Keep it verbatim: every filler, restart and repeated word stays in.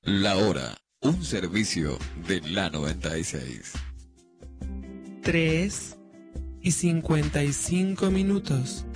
La hora, un servicio de la noventa y seis. Tres y cincuenta y cinco minutos.